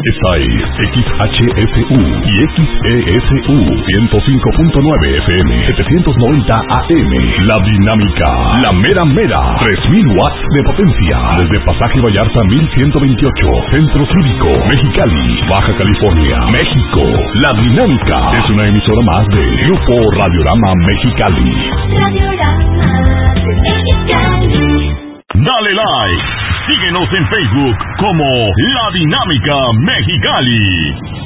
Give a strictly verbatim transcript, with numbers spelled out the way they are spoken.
Esta es X H F U y X E S U ciento cinco punto nueve F M, setecientos noventa A M. La Dinámica, la mera mera, tres mil watts de potencia. Desde Pasaje Vallarta mil ciento veintiocho, Centro Cívico, Mexicali, Baja California, México. La Dinámica es una emisora más de Grupo Radiorama Mexicali. Radiorama Mexicali. Dale like. Síguenos en Facebook como La Dinámica Mexicali.